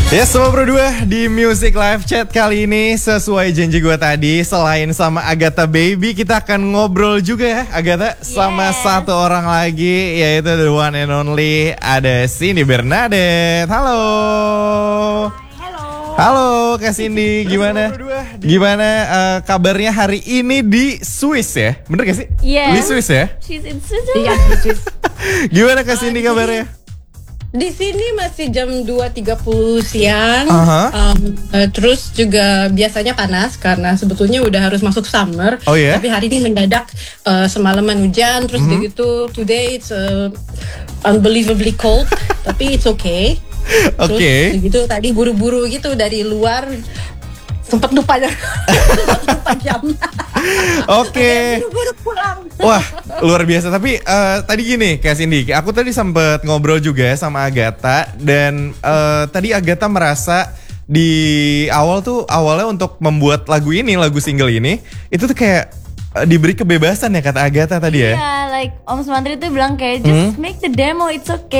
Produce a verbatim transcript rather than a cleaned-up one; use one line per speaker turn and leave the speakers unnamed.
Ya, semua berdua di Music Live Chat kali ini sesuai janji gue tadi, selain sama Agatha Baby, kita akan ngobrol juga ya Agatha sama
Yes.
satu orang lagi, yaitu the one and only, ada Cindy Bernadette. Halo.
Hello.
Halo Kak Cindy, gimana? Gimana uh, kabarnya hari ini di Swiss ya? Bener gak sih?
Yes.
Di Swiss ya?
She's in Switzerland.
Iya, Swiss.
Gimana Kak Cindy kabarnya?
Di sini masih jam dua tiga puluh siang.
Aha.
Um, uh, terus juga biasanya panas karena sebetulnya udah harus masuk summer.
Oh, ya?
Tapi hari ini mendadak uh, semalaman hujan, terus
Mhm.
udah gitu today it's uh, unbelievably cold. Tapi it's okay. Terus
Oke.
udah gitu tadi buru-buru gitu dari luar, sempat lupa sempat lupa jam.
Oke.
Buru-buru pulang.
Wah, luar biasa. Tapi eh, tadi gini Kak Cindy, aku tadi sempet ngobrol juga sama Agatha. Dan eh, tadi Agatha merasa di awal tuh, awalnya untuk membuat lagu ini, lagu single ini, itu tuh kayak eh, diberi kebebasan ya kata Agatha tadi ya.
Iya, like Om Sumantri tuh bilang kayak just make the demo, it's okay.